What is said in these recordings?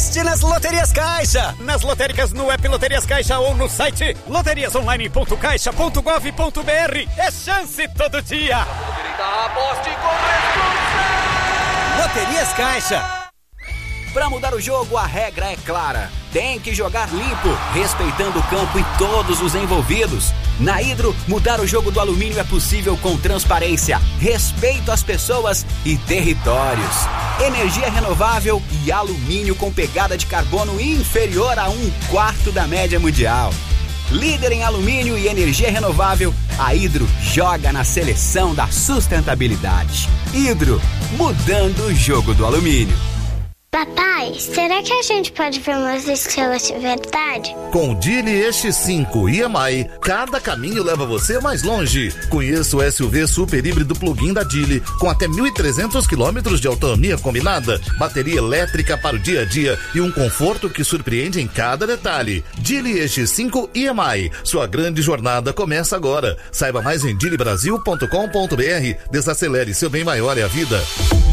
aposte nas Loterias Caixa. Nas lotéricas no app Loterias Caixa ou no site loteriasonline.caixa.gov.br. É chance todo dia. Aposte com Loterias Caixa. Para mudar o jogo, a regra é clara. Tem que jogar limpo, respeitando o campo e todos os envolvidos. Na Hidro, mudar o jogo do alumínio é possível com transparência, respeito às pessoas e territórios. Energia renovável e alumínio com pegada de carbono inferior a 1/4 da média mundial. Líder em alumínio e energia renovável, a Hidro joga na seleção da sustentabilidade. Hidro, mudando o jogo do alumínio. Papai, será que a gente pode ver umas estrelas de verdade? Com o Geely EX5 EMI, cada caminho leva você mais longe. Conheça o SUV super híbrido plug-in da Geely, com até 1.300 km de autonomia combinada, bateria elétrica para o dia a dia e um conforto que surpreende em cada detalhe. Geely EX5 EMI, sua grande jornada começa agora. Saiba mais em geelybrasil.com.br. Desacelere, seu bem maior é a vida.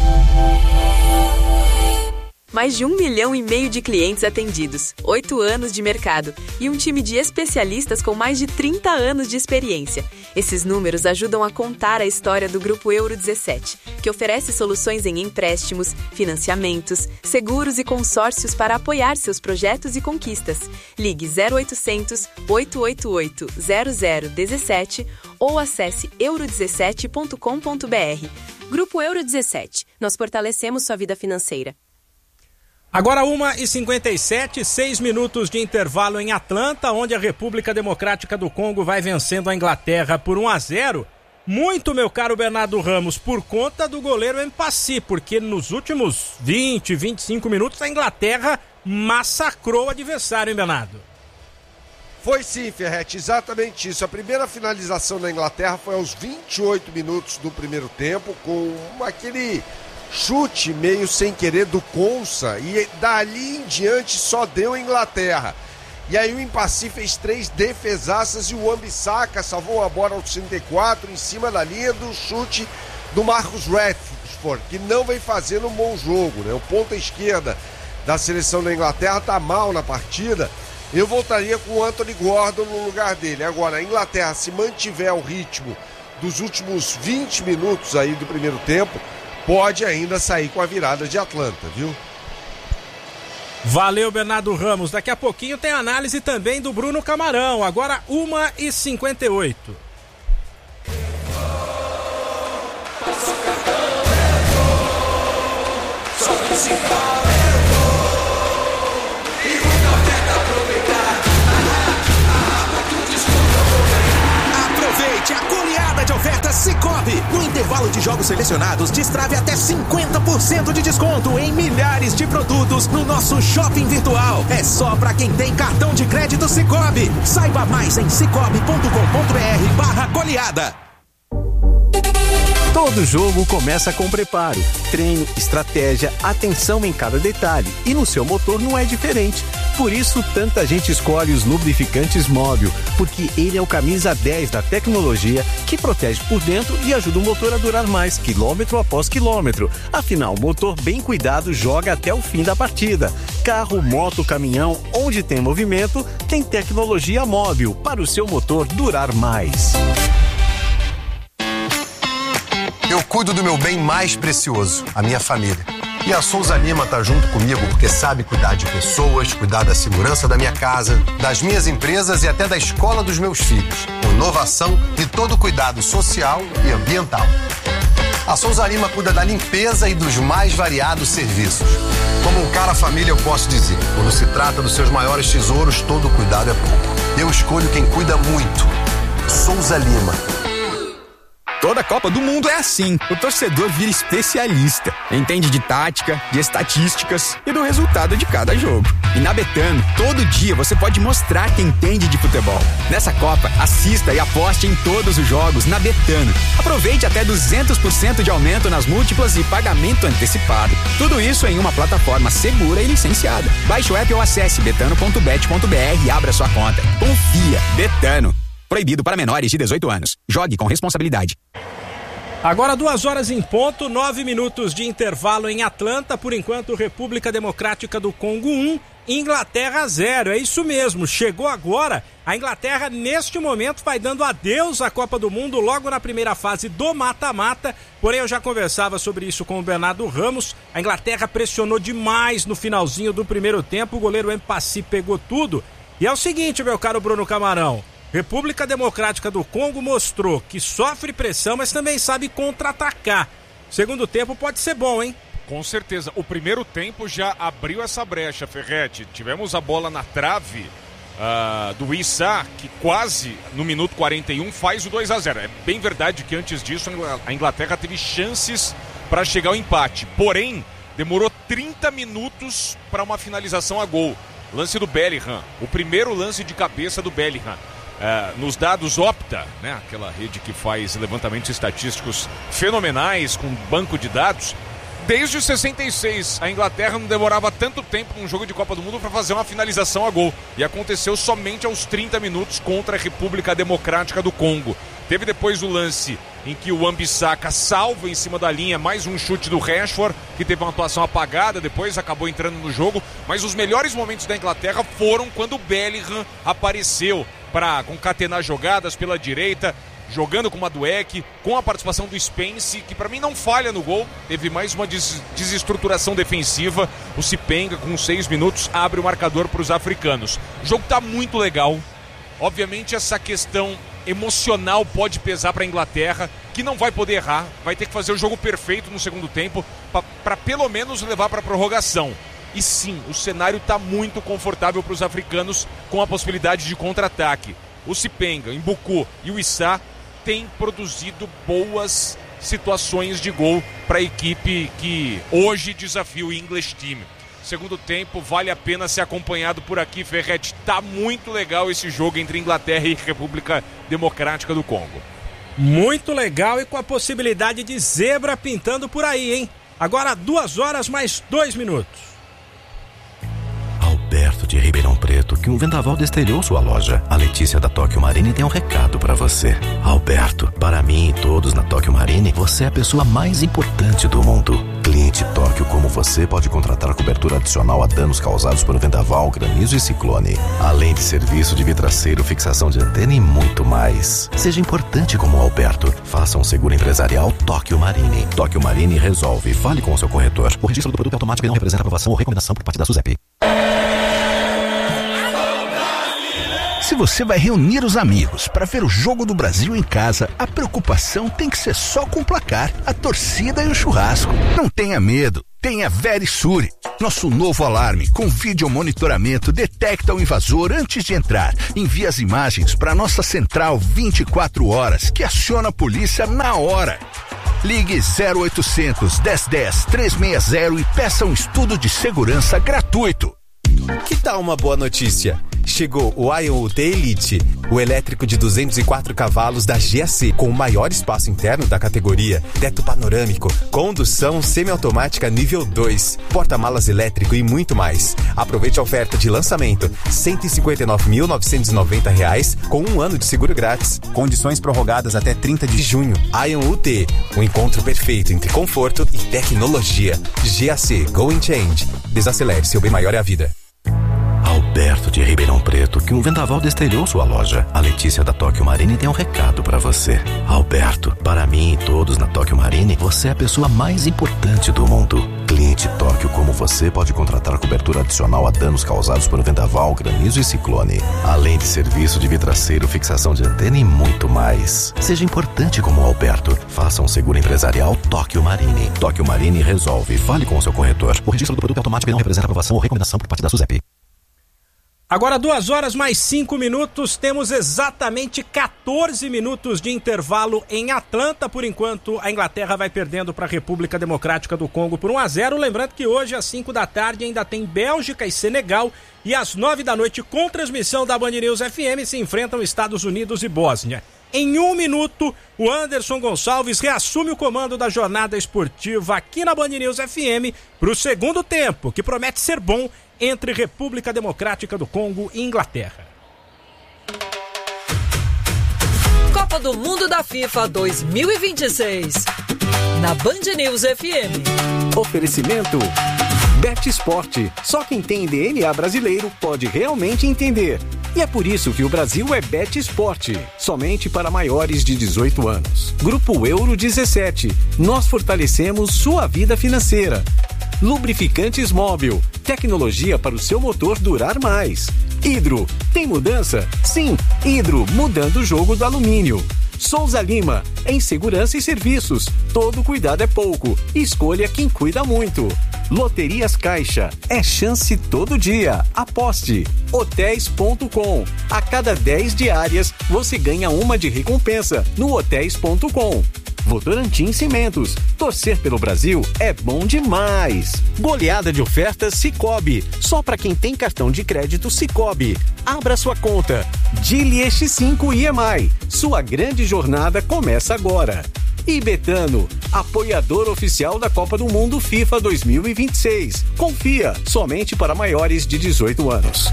Mais de 1,5 milhão de clientes atendidos, 8 anos de mercado e um time de especialistas com mais de 30 anos de experiência. Esses números ajudam a contar a história do Grupo Euro 17, que oferece soluções em empréstimos, financiamentos, seguros e consórcios para apoiar seus projetos e conquistas. Ligue 0800 888 0017 ou acesse euro17.com.br. Grupo Euro 17. Nós fortalecemos sua vida financeira. Agora 1h57, 6 minutos de intervalo em Atlanta, onde a República Democrática do Congo vai vencendo a Inglaterra por 1-0. Muito, meu caro Bernardo Ramos, por conta do goleiro Mpassi, porque nos últimos 20, 25 minutos a Inglaterra massacrou o adversário, hein, Bernardo? Foi sim, Ferretti, exatamente isso. A primeira finalização da Inglaterra foi aos 28 minutos do primeiro tempo, com aquele chute meio sem querer do Konsa, e dali em diante só deu Inglaterra. E aí o Mpassi fez 3 defesaças e o Wan-Bissaka salvou a bola aos 34 em cima da linha do chute do Marcus Rashford, que não vem fazendo um bom jogo, né? O ponta esquerda da seleção da Inglaterra tá mal na partida. Eu voltaria com o Anthony Gordon no lugar dele. Agora, a Inglaterra, se mantiver o ritmo dos últimos 20 minutos aí do primeiro tempo, pode ainda sair com a virada de Atlanta, viu? Valeu, Bernardo Ramos. Daqui a pouquinho tem análise também do Bruno Camarão. Agora 1h58. Aproveite a goleada de ofertas Sicoob. No intervalo de jogos selecionados, destrave até 50% de desconto em milhares de produtos no nosso shopping virtual. É só para quem tem cartão de crédito Sicoob. Saiba mais em sicoob.com.br/goleada. Todo jogo começa com preparo, treino, estratégia, atenção em cada detalhe. E no seu motor não é diferente. Por isso, tanta gente escolhe os lubrificantes Móbil, porque ele é o camisa 10 da tecnologia que protege por dentro e ajuda o motor a durar mais, quilômetro após quilômetro. Afinal, o motor bem cuidado joga até o fim da partida. Carro, moto, caminhão, onde tem movimento, tem tecnologia Móbil para o seu motor durar mais. Eu cuido do meu bem mais precioso, a minha família. E a Souza Lima tá junto comigo porque sabe cuidar de pessoas, cuidar da segurança da minha casa, das minhas empresas e até da escola dos meus filhos. Com inovação e todo cuidado social e ambiental. A Souza Lima cuida da limpeza e dos mais variados serviços. Como um cara família, eu posso dizer, quando se trata dos seus maiores tesouros, todo cuidado é pouco. Eu escolho quem cuida muito. Souza Lima. Toda Copa do Mundo é assim. O torcedor vira especialista. Entende de tática, de estatísticas e do resultado de cada jogo. E na Betano, todo dia você pode mostrar que entende de futebol. Nessa Copa, assista e aposte em todos os jogos na Betano. Aproveite até 200% de aumento nas múltiplas e pagamento antecipado. Tudo isso em uma plataforma segura e licenciada. Baixe o app ou acesse betano.bet.br e abra sua conta. Confia. Betano. Proibido para menores de 18 anos. Jogue com responsabilidade. Agora 2 horas em ponto, 9 minutos de intervalo em Atlanta. Por enquanto, República Democrática do Congo 1, Inglaterra 0. É isso mesmo, chegou agora. A Inglaterra, neste momento, vai dando adeus à Copa do Mundo logo na primeira fase do mata-mata. Porém, eu já conversava sobre isso com o Bernardo Ramos. A Inglaterra pressionou demais no finalzinho do primeiro tempo. O goleiro Mpassi pegou tudo. E é o seguinte, meu caro Bruno Camarão. República Democrática do Congo mostrou que sofre pressão, mas também sabe contra-atacar. Segundo tempo pode ser bom, hein? Com certeza. O primeiro tempo já abriu essa brecha, Ferretti. Tivemos a bola na trave do Issa, que quase no minuto 41 faz o 2-0. É bem verdade que antes disso a Inglaterra teve chances para chegar ao empate. Porém, demorou 30 minutos para uma finalização a gol. Lance do Bellingham. O primeiro lance de cabeça do Bellingham. Nos dados Opta, né, aquela rede que faz levantamentos estatísticos fenomenais com banco de dados, desde os 66 a Inglaterra não demorava tanto tempo num jogo de Copa do Mundo para fazer uma finalização a gol, e aconteceu somente aos 30 minutos contra a República Democrática do Congo. Teve depois o lance em que o Wan-Bissaka salva em cima da linha, mais um chute do Rashford, que teve uma atuação apagada, depois acabou entrando no jogo, mas os melhores momentos da Inglaterra foram quando o Bellingham apareceu para concatenar jogadas pela direita, jogando com o Madueke, com a participação do Spence, que para mim não falha no gol. Teve mais uma desestruturação defensiva. O Sipenga, com 6 minutos, abre o marcador para os africanos. O jogo está muito legal. Obviamente essa questão emocional pode pesar para a Inglaterra, que não vai poder errar, vai ter que fazer o jogo perfeito no segundo tempo para pelo menos levar para a prorrogação. E sim, o cenário está muito confortável para os africanos, com a possibilidade de contra-ataque. O Sipenga, Mbuku e o Issa têm produzido boas situações de gol para a equipe que hoje desafia o English Team. Segundo tempo, vale a pena ser acompanhado por aqui, Ferretti. Tá muito legal esse jogo entre Inglaterra e República Democrática do Congo. Muito legal, e com a possibilidade de zebra pintando por aí, hein? Agora 2 horas mais 2 minutos. Alberto de Ribeirão Preto, que um vendaval destelhou sua loja. A Letícia da Tóquio Marine tem um recado pra você. Alberto, para mim e todos na Tóquio Marine, você é a pessoa mais importante do mundo. Cliente Tóquio como você pode contratar cobertura adicional a danos causados por vendaval, granizo e ciclone. Além de serviço de vidraceiro, fixação de antena e muito mais. Seja importante como o Alberto. Faça um seguro empresarial Tóquio Marine. Tóquio Marine resolve. Fale com o seu corretor. O registro do produto automático não representa aprovação ou recomendação por parte da SUSEP. Se você vai reunir os amigos para ver o Jogo do Brasil em casa, a preocupação tem que ser só com o placar, a torcida e o churrasco. Não tenha medo, tenha Verisure. Nosso novo alarme com vídeo monitoramento detecta o invasor antes de entrar. Envia as imagens para nossa central 24 horas, que aciona a polícia na hora. Ligue 0800 1010 360 e peça um estudo de segurança gratuito. Que tal uma boa notícia? Chegou o Ion UT Elite, o elétrico de 204 cavalos da GAC, com o maior espaço interno da categoria, teto panorâmico, condução semiautomática nível 2, porta-malas elétrico e muito mais. Aproveite a oferta de lançamento, R$ 159.990, com 1 ano de seguro grátis. Condições prorrogadas até 30 de junho. Ion UT, o encontro perfeito entre conforto e tecnologia. GAC, Go and Change. Desacelere, seu bem maior é a vida. Alberto de Ribeirão Preto, que um vendaval destelhou sua loja. A Letícia da Tóquio Marine tem um recado pra você. Alberto, para mim e todos na Tóquio Marine, você é a pessoa mais importante do mundo. Cliente Tóquio como você pode contratar cobertura adicional a danos causados por vendaval, granizo e ciclone. Além de serviço de vidraceiro, fixação de antena e muito mais. Seja importante como o Alberto. Faça um seguro empresarial Tóquio Marine. Tóquio Marine resolve. Fale com o seu corretor. O registro do produto automático não representa aprovação ou recomendação por parte da SUSEP. Agora 2 horas mais 5 minutos, temos exatamente 14 minutos de intervalo em Atlanta. Por enquanto, a Inglaterra vai perdendo para a República Democrática do Congo por 1-0. Lembrando que hoje às 5 da tarde ainda tem Bélgica e Senegal, e às 9 da noite, com transmissão da Band News FM, se enfrentam Estados Unidos e Bósnia. Em 1 minuto, o Anderson Gonçalves reassume o comando da jornada esportiva aqui na Band News FM para o segundo tempo, que promete ser bom, entre República Democrática do Congo e Inglaterra. Copa do Mundo da FIFA 2026. Na Band News FM. Oferecimento Bet Esporte. Só quem tem DNA brasileiro pode realmente entender. E é por isso que o Brasil é Bet Esporte. Somente para maiores de 18 anos. Grupo Euro 17. Nós fortalecemos sua vida financeira. Lubrificantes Móbil. Tecnologia para o seu motor durar mais. Hidro. Tem mudança? Sim. Hidro, mudando o jogo do alumínio. Souza Lima. Em segurança e serviços. Todo cuidado é pouco. Escolha quem cuida muito. Loterias Caixa. É chance todo dia. Aposte. Hotéis.com. A cada 10 diárias, você ganha uma de recompensa no Hotéis.com. Votorantim Cimentos. Torcer pelo Brasil é bom demais. Goleada de ofertas Sicoob. Só para quem tem cartão de crédito Sicoob. Abra sua conta. Dili X5 IEMAI. Sua grande jornada começa agora. E Betano, apoiador oficial da Copa do Mundo FIFA 2026. Confia, somente para maiores de 18 anos.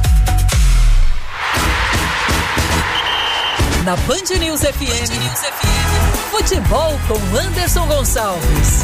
Na Band News FM, futebol com Anderson Gonçalves.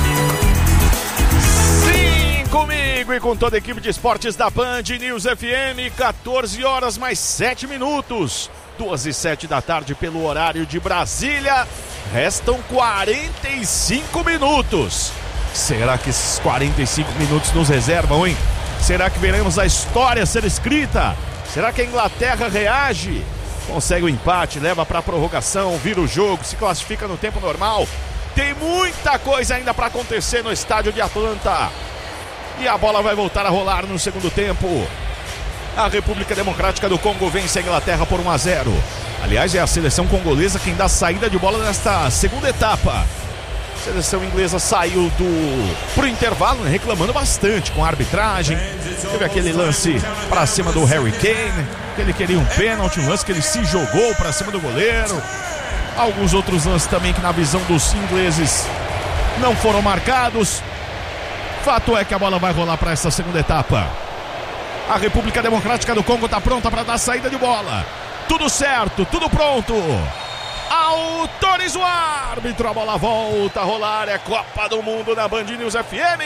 Sim, comigo e com toda a equipe de esportes da Band News FM, 14 horas mais 7 minutos. 2h07 da tarde pelo horário de Brasília. Restam 45 minutos. Será que esses 45 minutos nos reservam, hein? Será que veremos a história ser escrita? Será que a Inglaterra reage? Consegue o empate, leva para a prorrogação, vira o jogo, se classifica no tempo normal. Tem muita coisa ainda para acontecer no estádio de Atlanta. E a bola vai voltar a rolar no segundo tempo. A República Democrática do Congo vence a Inglaterra por 1-0. Aliás, é a seleção congolesa quem dá saída de bola nesta segunda etapa. A seleção inglesa saiu pro intervalo, né, reclamando bastante com a arbitragem. Teve aquele lance para cima do Harry Kane, que ele queria um pênalti, um lance que ele se jogou para cima do goleiro. Alguns outros lances também que na visão dos ingleses não foram marcados. Fato é que a bola vai rolar para essa segunda etapa. A República Democrática do Congo está pronta para dar saída de bola. Tudo certo, tudo pronto. Autoriza o árbitro, a bola volta a rolar. É Copa do Mundo na Band News FM.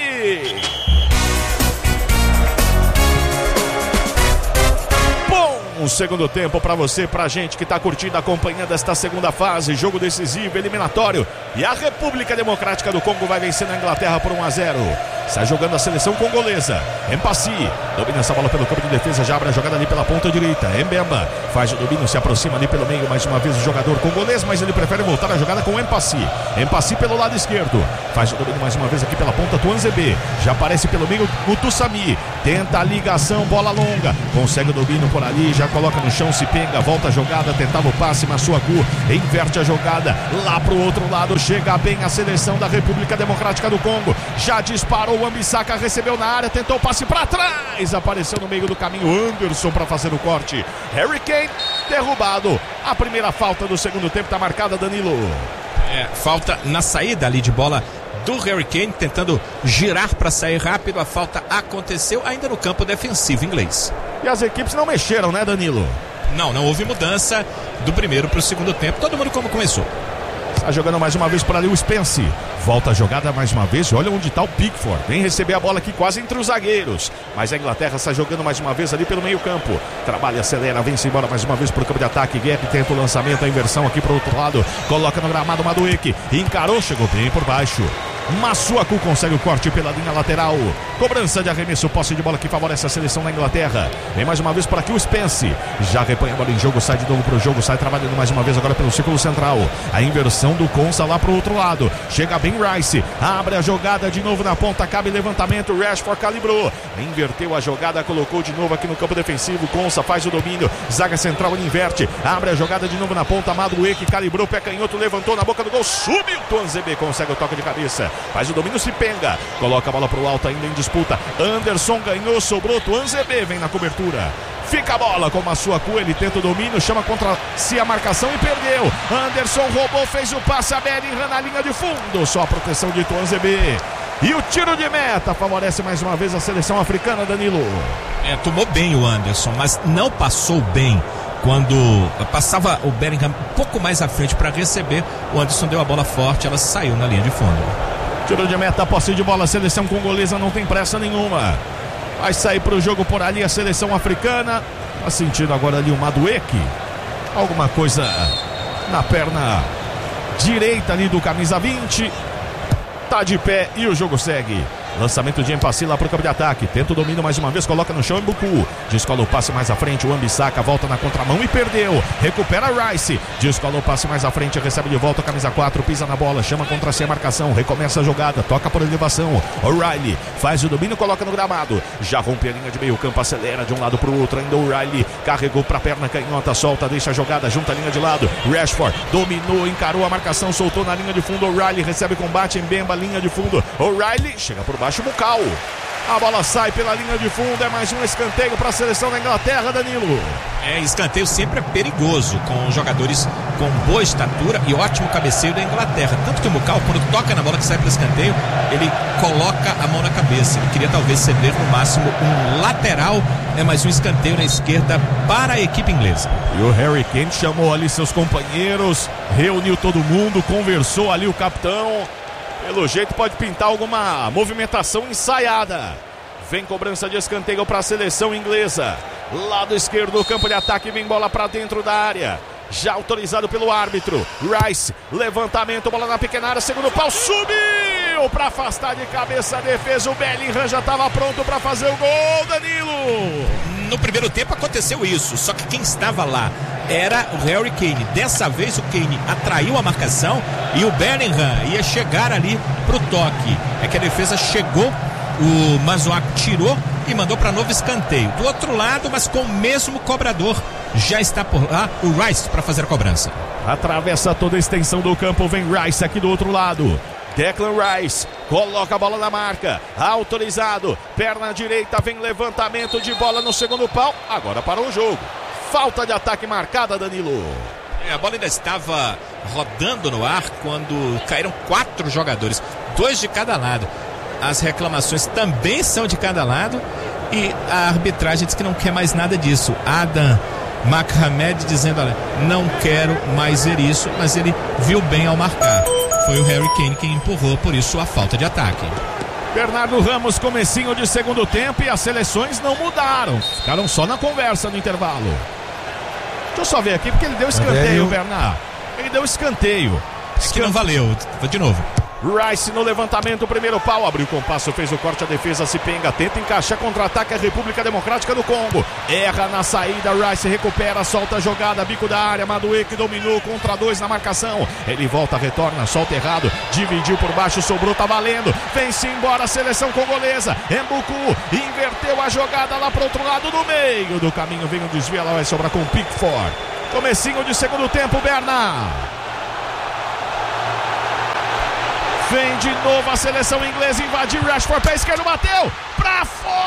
Bom segundo tempo para você, pra gente que tá curtindo, acompanhando esta segunda fase, jogo decisivo, eliminatório. E a República Democrática do Congo vai vencendo a Inglaterra por 1-0. Sai jogando a seleção congolesa. Empassi domina essa bola pelo campo de defesa, já abre a jogada ali pela ponta direita. Mbemba faz o domínio, se aproxima ali pelo meio, mais uma vez o jogador congolês, mas ele prefere voltar a jogada com o Empassi. Empassi pelo lado esquerdo, faz o domínio mais uma vez aqui pela ponta, Tuanzebe. Já aparece pelo meio o Tussami. Tenta a ligação, bola longa. Consegue o domínio por ali, já coloca no chão, se pega, volta a jogada, tentava o passe, Massuaku inverte a jogada. Lá pro outro lado, chega bem a seleção da República Democrática do Congo. Já disparou o Ambissaka, recebeu na área, tentou o passe para trás, apareceu no meio do caminho Anderson para fazer o corte. Harry Kane derrubado. A primeira falta do segundo tempo está marcada, Danilo. Falta na saída ali de bola do Harry Kane, tentando girar para sair rápido. A falta aconteceu ainda no campo defensivo inglês. E as equipes não mexeram, né, Danilo? Não houve mudança do primeiro para o segundo tempo. Todo mundo como começou. Está jogando mais uma vez por ali o Spence. Volta a jogada mais uma vez. Olha onde está o Pickford. Vem receber a bola aqui quase entre os zagueiros. Mas a Inglaterra está jogando mais uma vez ali pelo meio campo. Trabalha, acelera, vem-se embora mais uma vez para o campo de ataque. Guerra tenta o lançamento, a inversão aqui para o outro lado. Coloca no gramado Madueke. Encarou, chegou bem por baixo. Massuaku consegue o corte pela linha lateral. Cobrança de arremesso, posse de bola que favorece a seleção da Inglaterra. Vem mais uma vez por aqui o Spence. Já repanha a bola em jogo, sai de novo pro jogo, sai trabalhando mais uma vez agora pelo círculo central. A inversão do Konsa lá pro outro lado. Chega bem Rice, abre a jogada de novo na ponta, cabe levantamento, Rashford calibrou. Inverteu a jogada, colocou de novo aqui no campo defensivo. Konsa faz o domínio, zaga central, ele inverte. Abre a jogada de novo na ponta, Madueke calibrou, pé canhoto, levantou na boca do gol, subiu. Tuanzebe consegue o toque de cabeça. Faz o domínio, se penga, coloca a bola pro alto ainda em disputa. Anderson ganhou, sobrou, Tuanzebe vem na cobertura. Fica a bola com o Massuaku, ele tenta o domínio, chama contra si a marcação e perdeu. Anderson roubou, fez o passe, a Bellingham na linha de fundo, só a proteção de Tuanzebe. E o tiro de meta favorece mais uma vez a seleção africana, Danilo. Tomou bem o Anderson, mas não passou bem Quando passava o Bellingham um pouco mais à frente para receber, o Anderson deu a bola forte, ela saiu na linha de fundo. Tiro de meta, posse de bola, seleção congolesa não tem pressa nenhuma. Vai sair para o jogo por ali a seleção africana. Tá sentindo agora ali o Madueke. Alguma coisa na perna direita ali do camisa 20. Tá de pé e o jogo segue. Lançamento de Mpassé lá pro campo de ataque. Tenta o domínio mais uma vez, coloca no chão Mbuku. Descola o passe mais à frente, o Ambissaca volta na contramão e perdeu. Recupera Rice. Descola o passe mais à frente, recebe de volta, camisa 4, pisa na bola, chama contra si a marcação, recomeça a jogada, toca por elevação. O'Reilly faz o domínio, coloca no gramado. Já rompe a linha de meio campo, acelera de um lado pro outro. Ainda O'Reilly carregou pra perna canhota, solta, deixa a jogada, junta a linha de lado. Rashford dominou, encarou a marcação, soltou na linha de fundo. O'Reilly recebe combate, Mbemba, linha de fundo. O'Reilly chega por baixo, Bucal. A bola sai pela linha de fundo, é mais um escanteio para a seleção da Inglaterra, Danilo. Escanteio sempre é perigoso, com jogadores com boa estatura e ótimo cabeceio da Inglaterra. Tanto que o Bucal, quando toca na bola que sai para o escanteio, ele coloca a mão na cabeça. Ele queria talvez ceder no máximo um lateral, é mais um escanteio na esquerda para a equipe inglesa. E o Harry Kane chamou ali seus companheiros, reuniu todo mundo, conversou ali o capitão. Pelo jeito pode pintar alguma movimentação ensaiada. Vem cobrança de escanteio para a seleção inglesa. Lado esquerdo do campo de ataque, vem bola para dentro da área. Já autorizado pelo árbitro. Rice, levantamento, bola na pequena área, segundo pau, subiu para afastar de cabeça a defesa. O Bellingham já estava pronto para fazer o gol, Danilo. No primeiro tempo aconteceu isso, só que quem estava lá era o Harry Kane. Dessa vez o Kane atraiu a marcação e o Bellingham ia chegar ali pro toque. É que a defesa chegou, o Masuaku tirou e mandou para novo escanteio. Do outro lado, mas com o mesmo cobrador, já está por lá o Rice para fazer a cobrança. Atravessa toda a extensão do campo, vem Rice aqui do outro lado. Declan Rice coloca a bola na marca, autorizado, perna direita, vem levantamento de bola no segundo pau, agora para o jogo. Falta de ataque marcada, Danilo. A bola ainda estava rodando no ar quando caíram 4 jogadores, 2 de cada lado. As reclamações também são de cada lado e a arbitragem diz que não quer mais nada disso. Adam Mohamed dizendo, olha, não quero mais ver isso, mas ele viu bem ao marcar. Foi o Harry Kane quem empurrou, por isso a falta de ataque. Bernardo Ramos, comecinho de segundo tempo e as seleções não mudaram. Ficaram só na conversa no intervalo. Deixa eu só ver aqui, porque ele deu escanteio, Bernardo. Ele deu escanteio. Que não valeu, foi de novo. Rice no levantamento, primeiro pau, abriu o compasso, fez o corte, a defesa se penga, tenta encaixar, contra-ataque a República Democrática do Congo, erra na saída, Rice recupera, solta a jogada, bico da área, Madueke dominou, contra 2 na marcação, ele volta, retorna, solta errado, dividiu por baixo, sobrou, tá valendo, vem-se embora a seleção congolesa, Mbuku inverteu a jogada lá pro outro lado, no meio do caminho vem o desvio, ela vai sobrar com o Pickford. Comecinho de segundo tempo, Bernard. Vem de novo a seleção inglesa, invadiu, Rashford, pé esquerdo, bateu, pra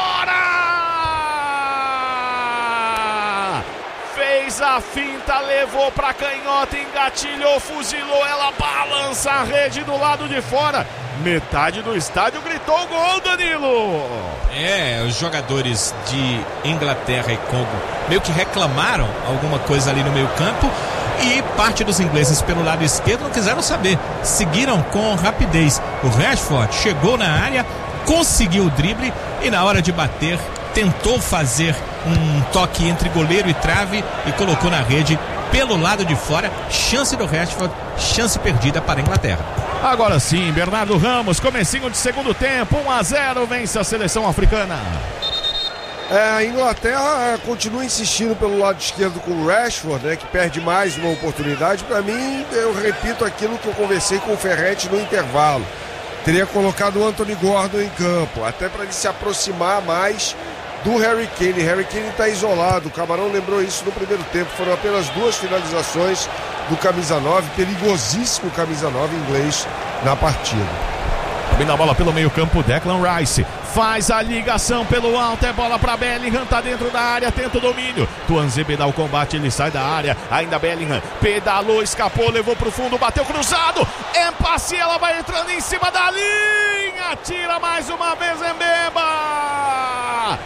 fora! Fez a finta, levou pra canhota, engatilhou, fuzilou, ela balança a rede do lado de fora. Metade do estádio gritou o gol, Danilo. Os jogadores de Inglaterra e Congo meio que reclamaram alguma coisa ali no meio campo. E parte dos ingleses pelo lado esquerdo não quiseram saber, seguiram com rapidez. O Rashford chegou na área, conseguiu o drible e na hora de bater tentou fazer um toque entre goleiro e trave e colocou na rede pelo lado de fora. Chance do Rashford, chance perdida para a Inglaterra. Agora sim, Bernardo Ramos, comecinho de segundo tempo, 1-0, vence a seleção africana. A Inglaterra continua insistindo pelo lado esquerdo com o Rashford, né, que perde mais uma oportunidade. Para mim, eu repito aquilo que eu conversei com o Ferretti no intervalo. Teria colocado o Anthony Gordon em campo, até para ele se aproximar mais do Harry Kane. Harry Kane está isolado, o Camarão lembrou isso no primeiro tempo. Foram apenas 2 finalizações do camisa 9, perigosíssimo camisa 9 inglês na partida. Domina a bola pelo meio campo, Declan Rice faz a ligação pelo alto, é bola para Bellingham, tá dentro da área, tenta o domínio, Tuanzebe dá o combate, ele sai da área, ainda Bellingham, pedalou, escapou, levou pro fundo, bateu cruzado, Mpassé, ela vai entrando em cima da linha, tira mais uma vez Mbemba,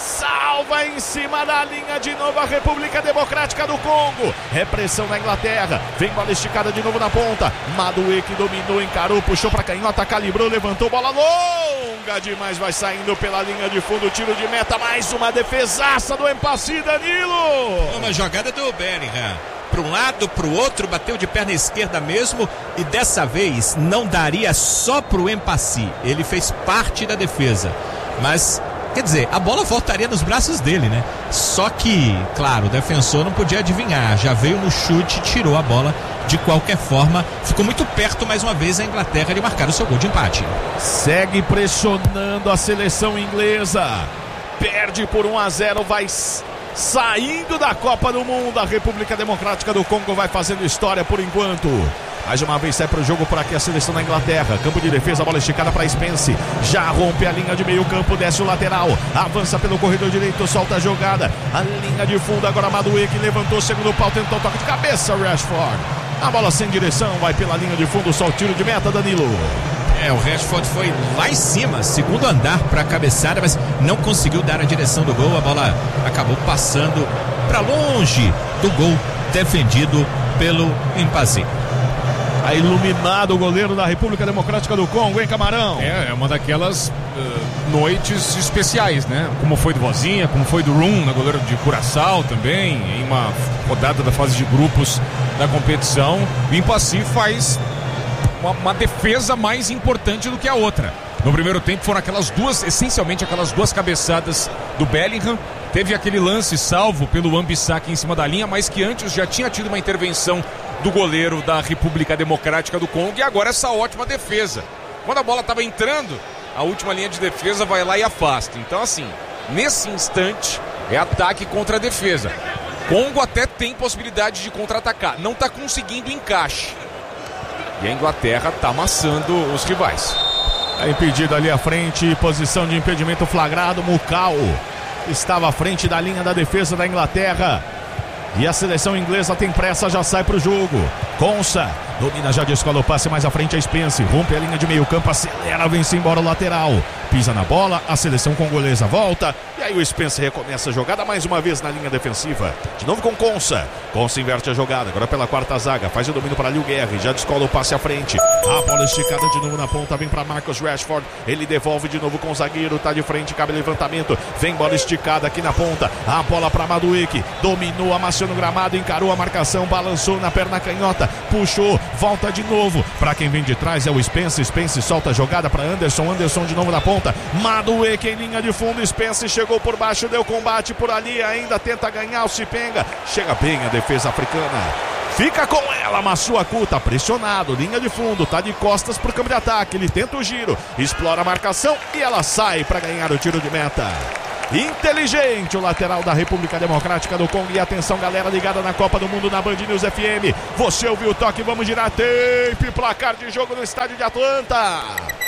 salva em cima da linha de novo a República Democrática do Congo. Repressão na Inglaterra, vem bola esticada de novo na ponta. Madueke dominou, encarou, puxou pra canhota, calibrou, levantou, bola longa demais, vai saindo pela linha de fundo, tiro de meta, mais uma defesaça do Empassi, Danilo. Uma jogada do Bellingham, para um lado, para o outro, bateu de perna esquerda mesmo, e dessa vez não daria só para o Empassi, ele fez parte da defesa, mas quer dizer, a bola voltaria nos braços dele, né? Só que, claro, o defensor não podia adivinhar, já veio no chute, tirou a bola. De qualquer forma, ficou muito perto mais uma vez a Inglaterra de marcar o seu gol de empate. Segue pressionando a seleção inglesa, perde por 1-0, vai saindo da Copa do Mundo. A República Democrática do Congo vai fazendo história por enquanto. Mais uma vez sai para o jogo por aqui a seleção da Inglaterra. Campo de defesa, bola esticada para Spence. Já rompe a linha de meio campo, desce o lateral. Avança pelo corredor direito, solta a jogada. A linha de fundo agora, Madueke levantou, segundo pau, tentou toque de cabeça, Rashford. A bola sem direção, vai pela linha de fundo, só o tiro de meta, Danilo. O Rashford foi lá em cima, segundo andar para a cabeçada, mas não conseguiu dar a direção do gol. A bola acabou passando para longe do gol defendido pelo Empassi. Tá iluminado o goleiro da República Democrática do Congo, hein, Camarão? É uma daquelas noites especiais, né? Como foi do Vozinha, como foi do Rum, na goleiro de Curaçao também, em uma rodada da fase de grupos da competição. O Empassi faz uma defesa mais importante do que a outra. No primeiro tempo foram essencialmente aquelas duas cabeçadas do Bellingham. Teve aquele lance salvo pelo Wan-Bissaka em cima da linha, mas que antes já tinha tido uma intervenção do goleiro da República Democrática do Congo, e agora essa ótima defesa. Quando a bola estava entrando, a última linha de defesa vai lá e afasta. Então, assim, nesse instante é ataque contra a defesa. Congo até tem possibilidade de contra-atacar, não está conseguindo encaixe. E a Inglaterra está amassando os rivais. É impedido ali à frente, posição de impedimento flagrado. Mukau estava à frente da linha da defesa da Inglaterra. E a seleção inglesa tem pressa, já sai para o jogo. Konsa domina, já descola o passe mais à frente a Spence. Rompe a linha de meio campo, acelera, vence embora o lateral. Pisa na bola, a seleção congolesa volta. E aí o Spence recomeça a jogada mais uma vez na linha defensiva. De novo com Konsa. Konsa inverte a jogada, agora pela quarta zaga. Faz o domínio para Liu Guerre, já descola o passe à frente. A bola esticada de novo na ponta, vem para Marcus Rashford. Ele devolve de novo com o zagueiro, tá de frente, cabe levantamento. Vem bola esticada aqui na ponta. A bola para Madueke. Dominou, amassou no gramado, encarou a marcação, balançou na perna canhota, puxou, volta de novo. Para quem vem de trás é o Spence. Spence solta a jogada para Anderson. Anderson de novo na ponta. Madueke em linha de fundo. Spence chegou por baixo, deu combate por ali, ainda tenta ganhar o Cipenga. Chega bem a defesa africana. Fica com ela, Massuaku, tá pressionado, linha de fundo, tá de costas pro campo de ataque. Ele tenta o giro, explora a marcação e ela sai para ganhar o tiro de meta. Inteligente o lateral da República Democrática do Congo. E atenção, galera ligada na Copa do Mundo na Band News FM. Você ouviu o toque, vamos girar tape. Placar de jogo no estádio de Atlanta.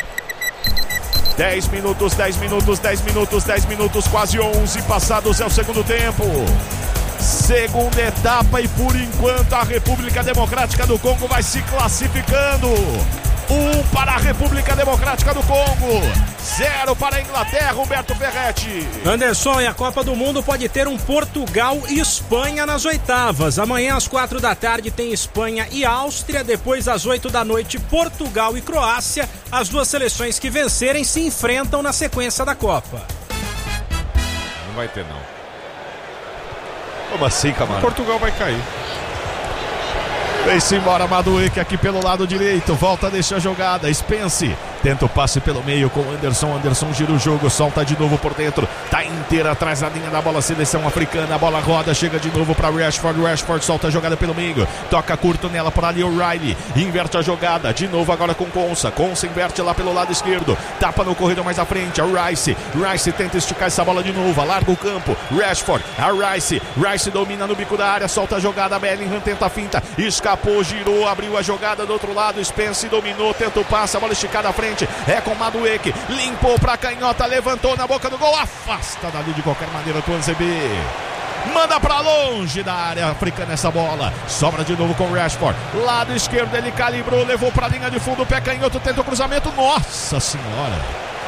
10 minutos, 10 minutos, 10 minutos, 10 minutos, quase 11 passados é o segundo tempo. Segunda etapa e por enquanto a República Democrática do Congo vai se classificando. 1 para a República Democrática do Congo, 0 para a Inglaterra, Humberto Ferretti. Anderson, e a Copa do Mundo pode ter um Portugal e Espanha nas oitavas. Amanhã às 4 da tarde tem Espanha e Áustria, depois às 8 da noite Portugal e Croácia. As duas seleções que vencerem se enfrentam na sequência da Copa. Não vai ter, não. Como assim, Camargo? Portugal vai cair. Vem-se embora Madueke aqui pelo lado direito, volta, deixa a jogada, Spence tenta o passe pelo meio com Anderson. Anderson gira o jogo, solta de novo por dentro, tá inteira atrás da linha da bola, seleção africana, a bola roda, chega de novo para Rashford. Rashford solta a jogada pelo meio, toca curto nela por ali o Riley, inverte a jogada, de novo agora com Konsa. Konsa inverte lá pelo lado esquerdo, tapa no corredor mais à frente, a Rice tenta esticar essa bola de novo, alarga o campo, Rashford, a Rice domina no bico da área, solta a jogada, Bellingham tenta a finta, escapou, girou, abriu a jogada do outro lado, Spence dominou, tenta o passe, a bola esticada à frente, é com Madueke, limpou pra canhota, levantou na boca do gol, afasta dali de qualquer maneira Tuanzebe. Manda pra longe da área africana essa bola, sobra de novo com Rashford, lado esquerdo ele calibrou, levou pra linha de fundo, pé canhoto, tenta o cruzamento, nossa senhora,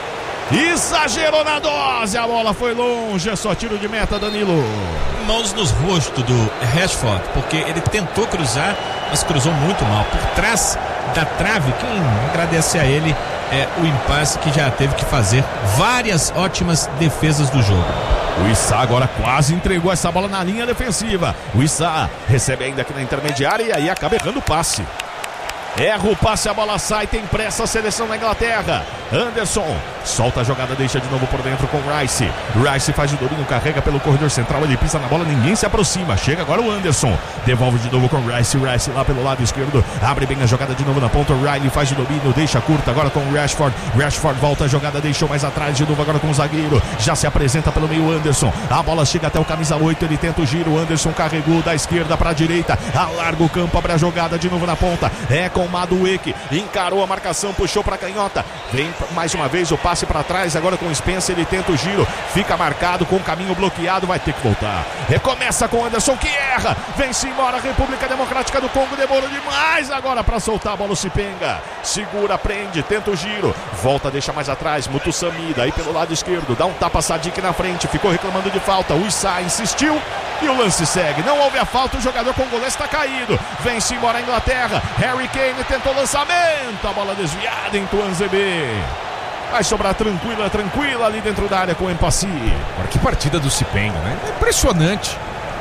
Exagerou na dose, a bola foi longe, é só tiro de meta, Danilo. Mãos nos rostos do Rashford, porque ele tentou cruzar, mas cruzou muito mal. Por trás da trave, quem agradece a ele é o impasse que já teve que fazer várias ótimas defesas do jogo. O Issa agora quase entregou essa bola na linha defensiva. O Issa recebe ainda aqui na intermediária e aí acaba errando o passe. Erra o passe, a bola sai, tem pressa a seleção da Inglaterra. Anderson solta a jogada, deixa de novo por dentro com Rice. Rice faz o domínio, carrega pelo corredor central, ele pisa na bola, ninguém se aproxima. Chega agora o Anderson, devolve de novo com Rice. Rice lá pelo lado esquerdo, abre bem a jogada de novo na ponta. Riley faz o domínio, deixa curta agora com o Rashford. Rashford volta a jogada, deixou mais atrás de novo agora com o zagueiro. Já se apresenta pelo meio Anderson, a bola chega até o camisa 8, ele tenta o giro. Anderson carregou da esquerda para a direita, alarga o campo, abre a jogada de novo na ponta. É com o Madueke, encarou a marcação, puxou para a canhota, vem mais uma vez o passe para trás, agora com o Spencer, ele tenta o giro, fica marcado com o caminho bloqueado, vai ter que voltar. Recomeça com o Anderson que erra, vem-se embora a República Democrática do Congo, demorou demais agora para soltar a bola. O Sipenga segura, prende, tenta o giro, volta, deixa mais atrás, Mutusami, daí pelo lado esquerdo, dá um tapa Sadik na frente, ficou reclamando de falta, o Issa insistiu e o lance segue, não houve a falta, o jogador congolês está caído, vem-se embora a Inglaterra. Harry Kane tentou lançamento, a bola desviada em Tuanzebe. Vai sobrar tranquila ali dentro da área com o Empassi. Agora que partida do Sipenga, né? É impressionante.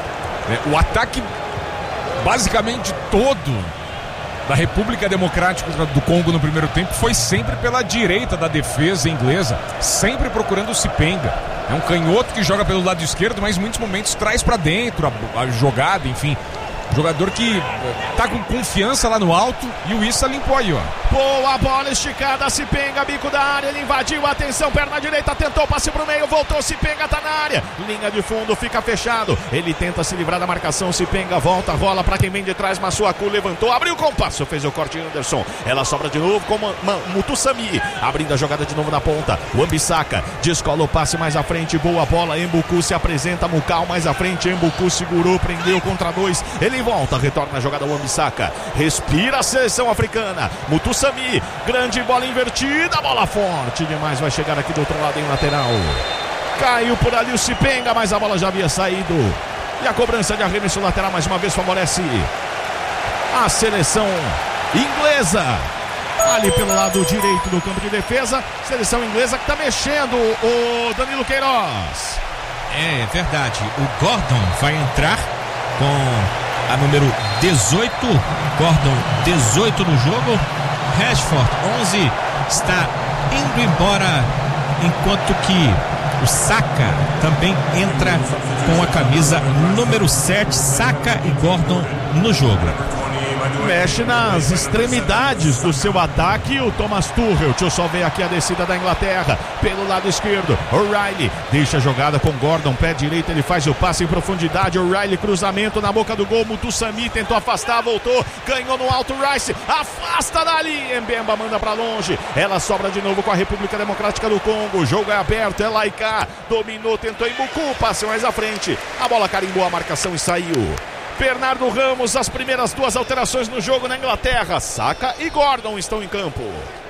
O ataque basicamente todo da República Democrática do Congo no primeiro tempo foi sempre pela direita da defesa inglesa, sempre procurando o Sipenga. É um canhoto que joga pelo lado esquerdo, mas em muitos momentos traz para dentro a jogada, enfim. Jogador que tá com confiança lá no alto e o Issa limpou aí, ó. Boa bola esticada, Sipenga, bico da área, ele invadiu, atenção, perna direita, tentou passe pro meio, voltou, Sipenga tá na área, linha de fundo, fica fechado, ele tenta se livrar da marcação, Sipenga volta, rola pra quem vem de trás, Massuaku levantou, abriu com o passo, fez o corte Anderson, ela sobra de novo com Mutusami, abrindo a jogada de novo na ponta, o Ambisaka descola o passe mais à frente, boa bola, Embuku se apresenta, Mukau mais à frente, Embuku segurou, prendeu contra dois, ele volta, retorna a jogada o Ambisaka, respira a seleção africana, Mutusami, grande bola invertida, bola forte demais, vai chegar aqui do outro lado em lateral, caiu por ali o Sipenga, mas a bola já havia saído, e a cobrança de arremesso lateral mais uma vez favorece a seleção inglesa, ali pelo lado direito do campo de defesa, seleção inglesa que está mexendo, o Danilo Queiroz. É verdade, o Gordon vai entrar com a número 18, Gordon 18 no jogo, Rashford 11 está indo embora, enquanto que o Saka também entra com a camisa número 7, Saka e Gordon no jogo. Mexe nas extremidades do seu ataque o Thomas Tuchel. Deixa eu só ver aqui a descida da Inglaterra pelo lado esquerdo, O'Reilly deixa a jogada com Gordon, pé direito, ele faz o passe em profundidade, O'Reilly, cruzamento na boca do gol, Mutusami tentou afastar, voltou, ganhou no alto, Rice afasta dali, Mbemba manda pra longe, ela sobra de novo com a República Democrática do Congo, o jogo é aberto, é Laika, dominou, tentou Embuku, passe mais à frente, a bola carimbou a marcação e saiu. Bernardo Ramos, as primeiras duas alterações no jogo na Inglaterra, Saka e Gordon estão em campo.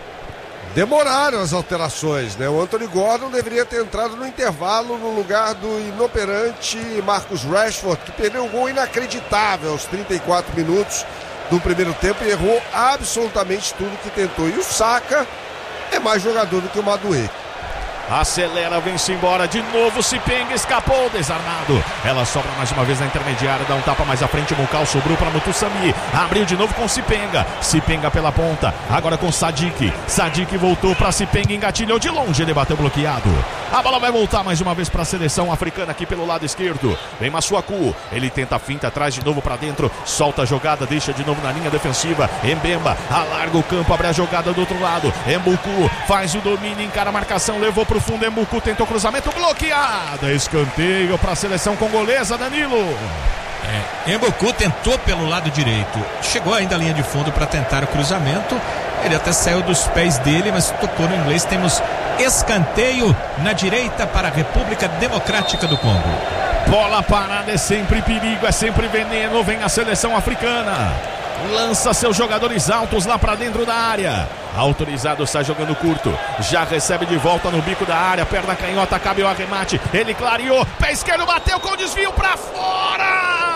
Demoraram as alterações, né? O Anthony Gordon deveria ter entrado no intervalo no lugar do inoperante Marcus Rashford, que perdeu um gol inacreditável aos 34 minutos do primeiro tempo e errou absolutamente tudo que tentou. E o Saka é mais jogador do que o Madueke. Acelera, vem-se embora, de novo Sipenga escapou, desarmado, ela sobra mais uma vez na intermediária, dá um tapa mais à frente, Mukau sobrou para Mutusami, abriu de novo com Sipenga, Sipenga pela ponta, agora com Sadik, Sadik voltou para Sipenga, engatilhou de longe, ele bateu bloqueado, a bola vai voltar mais uma vez para a seleção africana aqui pelo lado esquerdo, vem Massuaku, ele tenta a finta, traz de novo para dentro, solta a jogada, deixa de novo na linha defensiva, Mbemba, alarga o campo, abre a jogada do outro lado, Embuku faz o domínio, encara a marcação, levou pro fundo, Embuku tentou cruzamento, bloqueado, escanteio para a seleção congolesa, Danilo. Embuku tentou pelo lado direito, chegou ainda à linha de fundo para tentar o cruzamento, ele até saiu dos pés dele, mas tocou no inglês. Temos escanteio na direita para a República Democrática do Congo. Bola parada é sempre perigo, é sempre veneno, vem a seleção africana. Lança seus jogadores altos lá pra dentro da área. Autorizado, sai jogando curto. Já recebe de volta no bico da área. Perna canhota, cabe o arremate. Ele clareou. Pé esquerdo, bateu com desvio pra fora.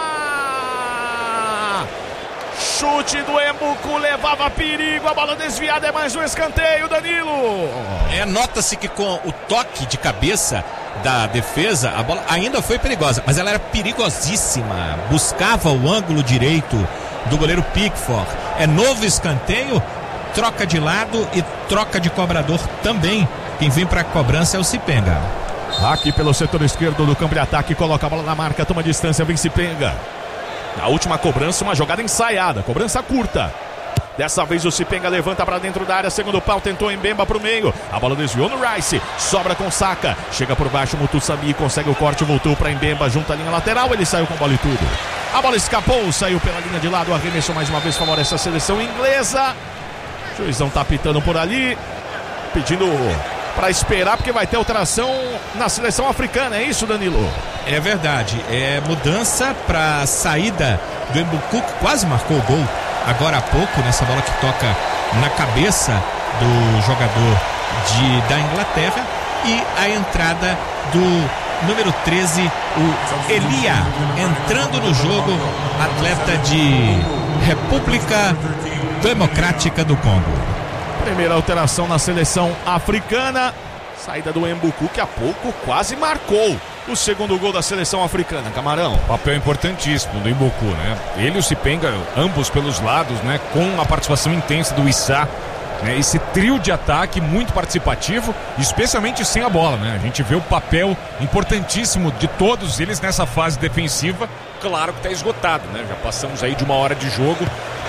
Chute do Embuku, levava perigo. A bola desviada, é mais um escanteio, Danilo. Nota-se que com o toque de cabeça da defesa, a bola ainda foi perigosa, mas ela era perigosíssima. Buscava o ângulo direito do goleiro Pickford. Novo escanteio, troca de lado e troca de cobrador também. Quem vem para a cobrança é o Cipenga. Aqui pelo setor esquerdo do campo de ataque, coloca a bola na marca, toma distância, vem Cipenga. Na última cobrança, uma jogada ensaiada, cobrança curta. Dessa vez o Cipenga levanta para dentro da área, segundo pau, tentou Mbemba pro meio. A bola desviou no Rice, sobra com Saka. Chega por baixo, Mutussami consegue o corte, voltou para Mbemba, junta a linha lateral, ele saiu com bola e tudo. A bola escapou, saiu pela linha de lado, arremessou mais uma vez, favorece a seleção inglesa. O juizão tá apitando por ali, pedindo para esperar, porque vai ter alteração na seleção africana, é isso, Danilo? É verdade, mudança para saída do Embuku, que quase marcou o gol agora há pouco, nessa bola que toca na cabeça do jogador da Inglaterra, e a entrada do número 13, o Elia, entrando no jogo, atleta de República Democrática do Congo. Primeira alteração na seleção africana, saída do Embuku, que há pouco quase marcou o segundo gol da seleção africana, Camarão. Papel importantíssimo do Embuku, né? Ele e o Cipenga, ambos pelos lados, né? Com a participação intensa do Issa, né? Esse trio de ataque muito participativo, especialmente sem a bola, né? A gente vê o papel importantíssimo de todos eles nessa fase defensiva. Claro que está esgotado, né? Já passamos aí de uma hora de jogo.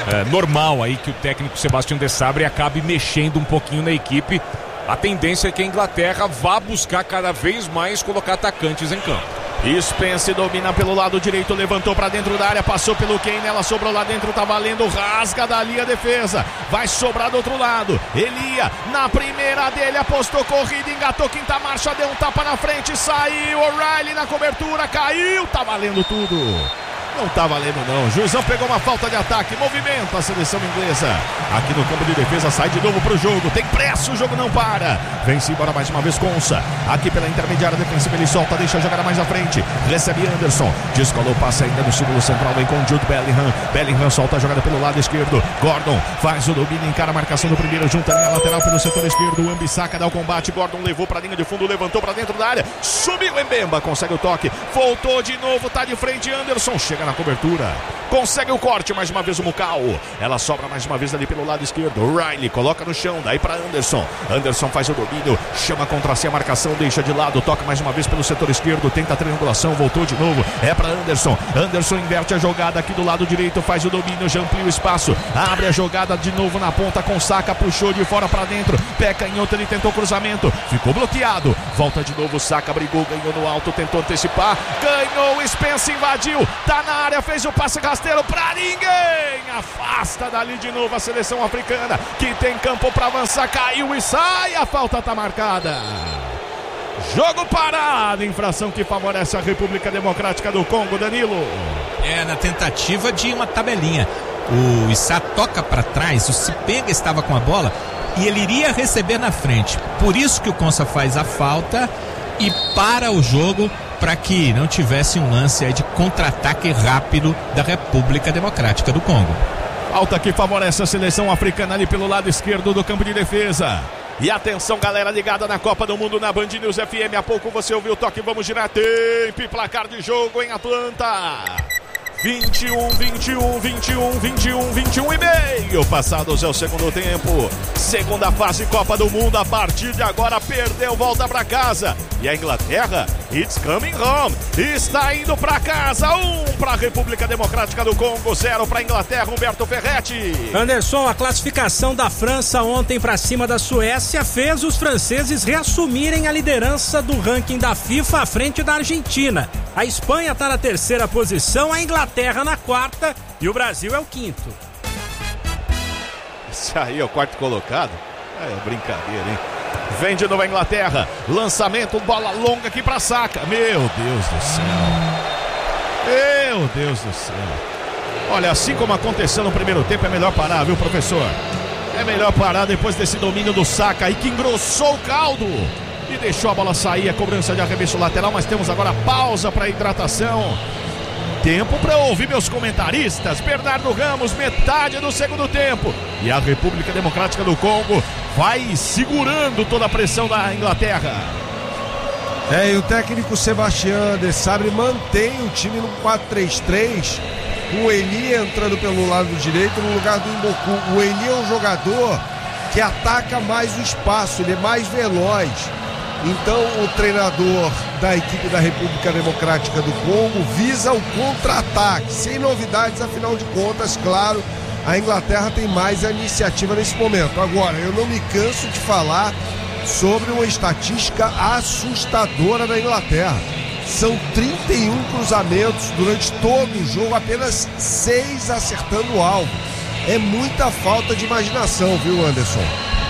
Normal aí que o técnico Sebastião de Sabre acabe mexendo um pouquinho na equipe. A tendência é que a Inglaterra vá buscar cada vez mais colocar atacantes em campo. Spence domina pelo lado direito, levantou para dentro da área, passou pelo Kane, ela sobrou lá dentro, tá valendo, rasga dali a defesa, vai sobrar do outro lado. Elia, na primeira dele, apostou corrida, engatou quinta marcha, deu um tapa na frente, saiu, O'Reilly na cobertura, caiu, tá valendo tudo. Não tá valendo não, o juizão pegou uma falta de ataque, movimento a seleção inglesa. Aqui no campo de defesa, sai de novo pro jogo, tem pressa, o jogo não para. Vem-se embora mais uma vez Konsa. Aqui pela intermediária defensiva ele solta, deixa a jogada mais à frente. Recebe Anderson, descolou o passe ainda no símbolo central, vem com Jude Bellingham. Bellingham solta a jogada pelo lado esquerdo. Gordon faz o domínio, encara a marcação do primeiro, junta a linha lateral pelo setor esquerdo. O Wan-Bissaka dá o combate, Gordon levou pra linha de fundo, levantou pra dentro da área. Subiu Mbemba, consegue o toque, voltou de novo, tá de frente Anderson, chega na cobertura, consegue o corte, mais uma vez o Mukau, ela sobra mais uma vez ali pelo lado esquerdo, O'Reilly coloca no chão, daí para Anderson, Anderson faz o domínio, chama contra si a marcação, deixa de lado, toca mais uma vez pelo setor esquerdo, tenta a triangulação, voltou de novo, é para Anderson, Anderson inverte a jogada aqui do lado direito, faz o domínio, já amplia o espaço, abre a jogada de novo na ponta com Saka, puxou de fora para dentro, pé canhoto, ele tentou cruzamento, ficou bloqueado, volta de novo, Saka brigou, ganhou no alto, tentou antecipar, ganhou, Spence invadiu, tá na área, fez o passe rasteiro pra ninguém, afasta dali de novo a seleção africana, que tem campo pra avançar, caiu e sai, a falta tá marcada. Jogo parado, infração que favorece a República Democrática do Congo, Danilo. Na tentativa de uma tabelinha, o Issa toca pra trás, o Cipenga estava com a bola e ele iria receber na frente, por isso que o Konsa faz a falta e para o jogo, para que não tivesse um lance aí de contra-ataque rápido da República Democrática do Congo. Falta que favorece a seleção africana ali pelo lado esquerdo do campo de defesa. E atenção, galera ligada na Copa do Mundo na Band News FM. Há pouco você ouviu o toque, vamos girar tempo e placar de jogo em Atlanta. 21 e meio. Passados é o segundo tempo. Segunda fase Copa do Mundo. A partir de agora perdeu, volta pra casa. E a Inglaterra, it's coming home. Está indo pra casa. 1 pra República Democrática do Congo, 0 pra Inglaterra. Humberto Ferretti. Anderson, a classificação da França ontem pra cima da Suécia fez os franceses reassumirem a liderança do ranking da FIFA à frente da Argentina. A Espanha tá na terceira posição, a Inglaterra na quarta e o Brasil é o quinto. Esse aí é o quarto colocado? É brincadeira, hein? Vem de novo a Inglaterra. Lançamento, bola longa aqui pra Saka. Meu Deus do céu. Meu Deus do céu. Olha, assim como aconteceu no primeiro tempo, é melhor parar, viu, professor? É melhor parar depois desse domínio do Saka aí, que engrossou o caldo e deixou a bola sair. A cobrança de arremesso lateral, mas temos agora pausa para hidratação. Tempo para ouvir meus comentaristas. Bernardo Ramos, metade do segundo tempo. E a República Democrática do Congo vai segurando toda a pressão da Inglaterra. E o técnico Sebastião de Sabre mantém o time no 4-3-3, com o Eli entrando pelo lado direito no lugar do Mboku. O Eli é um jogador que ataca mais o espaço, ele é mais veloz. Então o treinador da equipe da República Democrática do Congo visa o contra-ataque, sem novidades, afinal de contas, claro, a Inglaterra tem mais a iniciativa nesse momento. Agora, eu não me canso de falar sobre uma estatística assustadora da Inglaterra. São 31 cruzamentos durante todo o jogo, apenas 6 acertando o alvo. É muita falta de imaginação, viu, Anderson?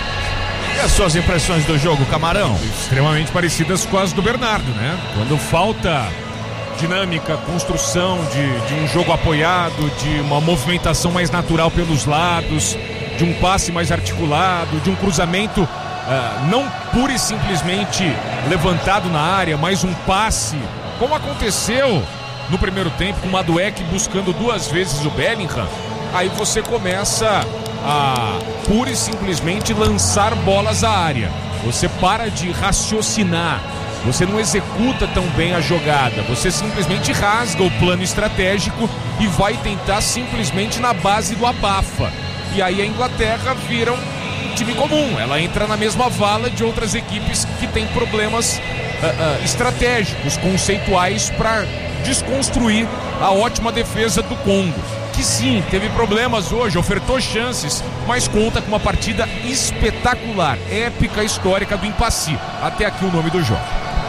E as suas impressões do jogo, Camarão? Extremamente parecidas com as do Bernardo, né? Quando falta dinâmica, construção de um jogo apoiado, de uma movimentação mais natural pelos lados, de um passe mais articulado, de um cruzamento não pura e simplesmente levantado na área, mas um passe, como aconteceu no primeiro tempo, com o Madueke buscando 2 vezes o Bellingham. Aí você começa a pura e simplesmente lançar bolas à área. Você para de raciocinar, você não executa tão bem a jogada, você simplesmente rasga o plano estratégico e vai tentar simplesmente na base do abafa. E aí a Inglaterra vira um time comum, ela entra na mesma vala de outras equipes que têm problemas estratégicos, conceituais, para desconstruir a ótima defesa do Congo, que sim, teve problemas hoje, ofertou chances, mas conta com uma partida espetacular, épica, histórica do Impassi. Até aqui o nome do jogo.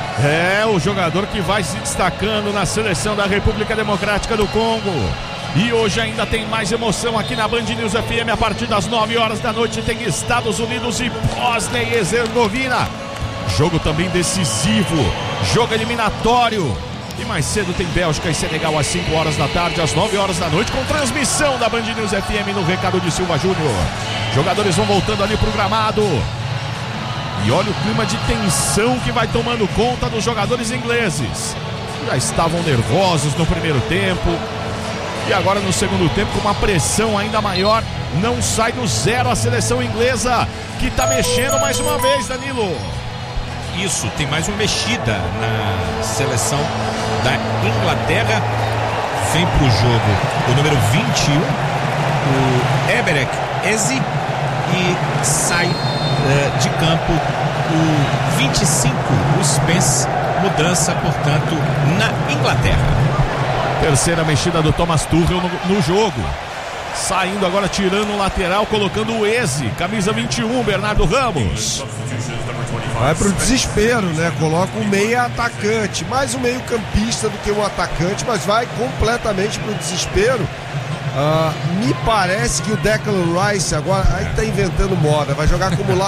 É o jogador que vai se destacando na seleção da República Democrática do Congo. E hoje ainda tem mais emoção aqui na Band News FM. A partir das 9 horas da noite tem Estados Unidos e Bósnia e Herzegovina. Jogo também decisivo, jogo eliminatório. E mais cedo tem Bélgica e Senegal às 5 horas da tarde, às 9 horas da noite, com transmissão da Band News FM no recado de Silva Júnior. Jogadores vão voltando ali pro gramado. E olha o clima de tensão que vai tomando conta dos jogadores ingleses. Já estavam nervosos no primeiro tempo. E agora no segundo tempo, com uma pressão ainda maior, não sai do zero a seleção inglesa, que tá mexendo mais uma vez, Danilo. Isso, tem mais uma mexida na seleção da Inglaterra. Vem pro jogo o número 21, o Eberek Eze, e sai de campo o 25, o Spence. Mudança, portanto, na Inglaterra. Terceira mexida do Thomas Tuchel no jogo. Saindo agora, tirando o lateral, colocando o Eze, camisa 21, Bernardo Ramos. Vai pro desespero, né? Coloca um meia atacante, mais um meio campista do que um atacante, mas vai completamente pro desespero. Me parece que o Declan Rice agora aí tá inventando moda, vai jogar como